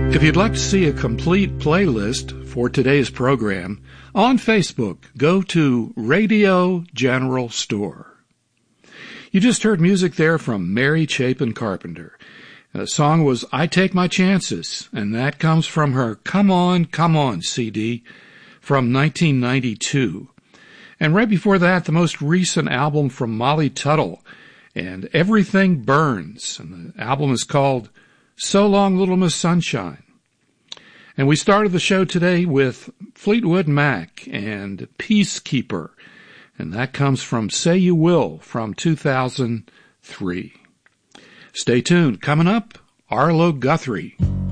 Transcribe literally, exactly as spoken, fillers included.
If you'd like to see a complete playlist for today's program, on Facebook, go to Radio General Store. You just heard music there from Mary Chapin Carpenter. The song was I Take My Chances, and that comes from her Come On, Come On C D from nineteen ninety-two. And right before that, the most recent album from Molly Tuttle, and Everything Burns. And the album is called So Long Little Miss Sunshine. And we started the show today with Fleetwood Mac and Peacekeeper. And that comes from Say You Will from two thousand three. Stay tuned. Coming up, Arlo Guthrie.